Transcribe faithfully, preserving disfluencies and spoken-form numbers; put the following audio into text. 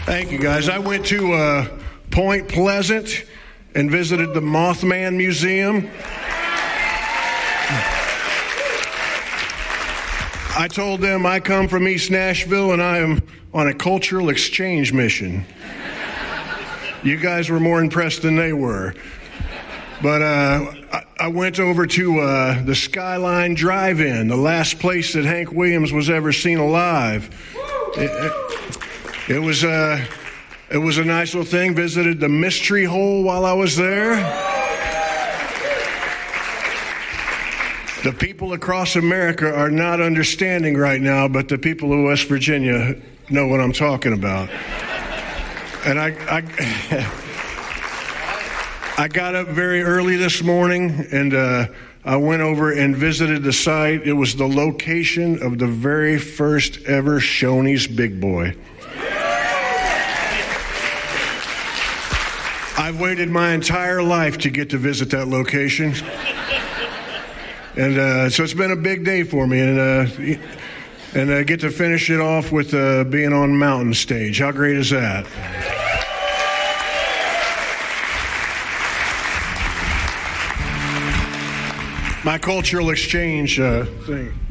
Thank you, guys. I went to uh, Point Pleasant and visited the Mothman Museum. I told them I come from East Nashville and I am on a cultural exchange mission. You guys were more impressed than they were. But uh, I, I went over to uh, the Skyline Drive-In, the last place that Hank Williams was ever seen alive. It, it, it was uh, it was a nice little thing. Visited the Mystery Hole while I was there. The people across America are not understanding right now, but the people of West Virginia know what I'm talking about. And I, I, I got up very early this morning, and uh, I went over and visited the site. It was the location of the very first ever Shoney's Big Boy. I've waited my entire life to get to visit that location. And uh, so it's been a big day for me, and uh, and I get to finish it off with uh, being on Mountain Stage. How great is that? My cultural exchange uh, thing.